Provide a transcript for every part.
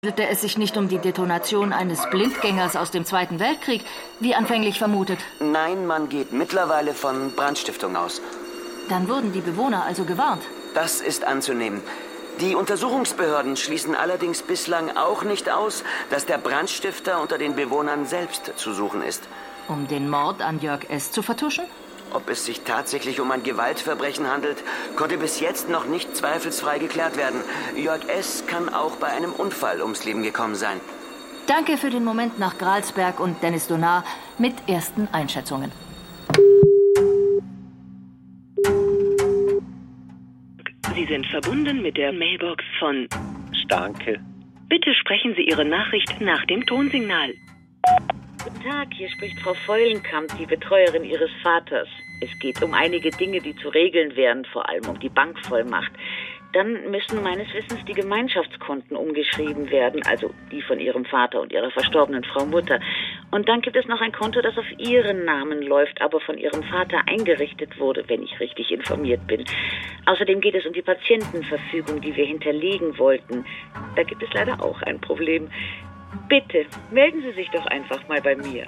Handelte es sich nicht um die Detonation eines Blindgängers aus dem Zweiten Weltkrieg, wie anfänglich vermutet? Nein, man geht mittlerweile von Brandstiftung aus. Dann wurden die Bewohner also gewarnt. Das ist anzunehmen. Die Untersuchungsbehörden schließen allerdings bislang auch nicht aus, dass der Brandstifter unter den Bewohnern selbst zu suchen ist. Um den Mord an Jörg S. zu vertuschen? Ob es sich tatsächlich um ein Gewaltverbrechen handelt, konnte bis jetzt noch nicht zweifelsfrei geklärt werden. Jörg S. kann auch bei einem Unfall ums Leben gekommen sein. Danke für den Moment nach Gralsberg und Dennis Donar mit ersten Einschätzungen. Sie sind verbunden mit der Mailbox von Starnke. Bitte sprechen Sie Ihre Nachricht nach dem Tonsignal. Guten Tag, hier spricht Frau Feulenkamp, die Betreuerin Ihres Vaters. Es geht um einige Dinge, die zu regeln wären, vor allem um die Bankvollmacht. Dann müssen meines Wissens die Gemeinschaftskonten umgeschrieben werden, also die von Ihrem Vater und Ihrer verstorbenen Frau Mutter. Und dann gibt es noch ein Konto, das auf Ihren Namen läuft, aber von Ihrem Vater eingerichtet wurde, wenn ich richtig informiert bin. Außerdem geht es um die Patientenverfügung, die wir hinterlegen wollten. Da gibt es leider auch ein Problem. Bitte, melden Sie sich doch einfach mal bei mir.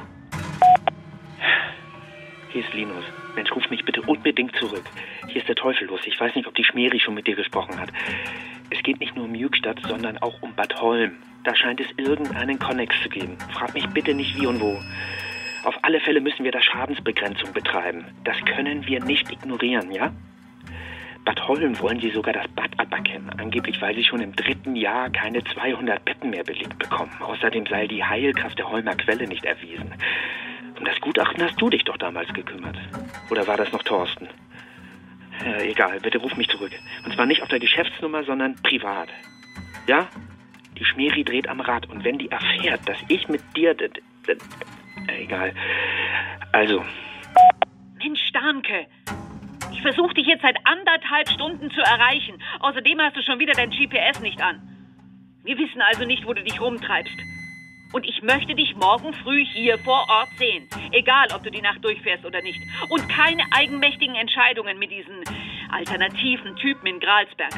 Hier ist Linus. Mensch, ruf mich bitte unbedingt zurück. Hier ist der Teufel los. Ich weiß nicht, ob die Schmeri schon mit dir gesprochen hat. Es geht nicht nur um Jügstadt, sondern auch um Bad Holm. Da scheint es irgendeinen Konnex zu geben. Frag mich bitte nicht wie und wo. Auf alle Fälle müssen wir da Schadensbegrenzung betreiben. Das können wir nicht ignorieren, ja? Bad Holm wollen sie sogar das Bad aberkennen. Angeblich, weil sie schon im 3. Jahr keine 200 Betten mehr belegt bekommen. Außerdem sei die Heilkraft der Holmer Quelle nicht erwiesen. Um das Gutachten hast du dich doch damals gekümmert. Oder war das noch Thorsten? Egal, bitte ruf mich zurück. Und zwar nicht auf der Geschäftsnummer, sondern privat. Ja? Die Schmeri dreht am Rad. Und wenn die erfährt, dass ich mit dir... egal. Also... Mensch, Starnke! Ich versuche dich jetzt seit 1,5 Stunden zu erreichen. Außerdem hast du schon wieder dein GPS nicht an. Wir wissen also nicht, wo du dich rumtreibst. Und ich möchte dich morgen früh hier vor Ort sehen. Egal, ob du die Nacht durchfährst oder nicht. Und keine eigenmächtigen Entscheidungen mit diesen alternativen Typen in Gralsberg.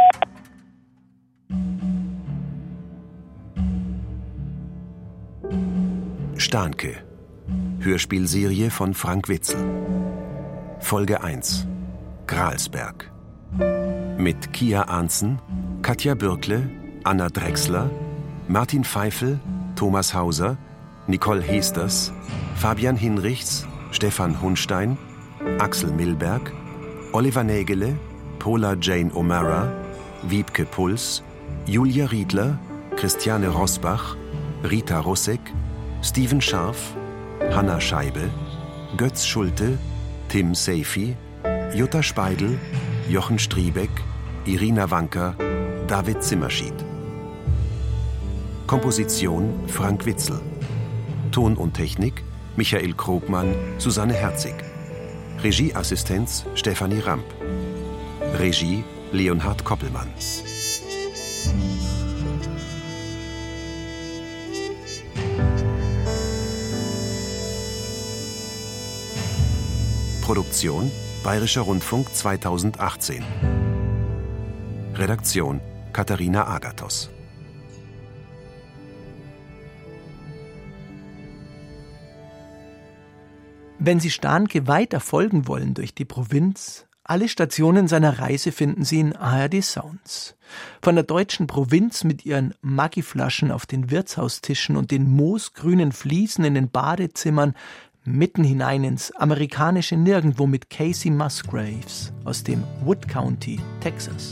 Starnke. Hörspielserie von Frank Witzel. Folge 1. Gralsberg. Mit Kia Arntzen, Katja Bürkle, Anna Drechsler, Martin Pfeifel, Thomas Hauser, Nicole Hesters, Fabian Hinrichs, Stefan Hunstein, Axel Milberg, Oliver Nägele, Paula Jane O'Mara, Wiebke Puls, Julia Riedler, Christiane Rosbach, Rita Russek, Steven Scharf, Hanna Scheibe, Götz Schulte, Tim Seifi, Jutta Speidel, Jochen Striebeck, Irina Wanker, David Zimmerschied. Komposition Frank Witzel. Ton und Technik Michael Krogmann, Susanne Herzig. Regieassistenz Stefanie Ramp. Regie Leonhard Koppelmann. Produktion Bayerischer Rundfunk 2018. Redaktion Katharina Agathos. Wenn Sie Starnke weiter folgen wollen durch die Provinz, alle Stationen seiner Reise finden Sie in ARD Sounds. Von der deutschen Provinz mit ihren Maggi-Flaschen auf den Wirtshaustischen und den moosgrünen Fliesen in den Badezimmern mitten hinein ins amerikanische Nirgendwo mit Casey Musgraves aus dem Wood County, Texas.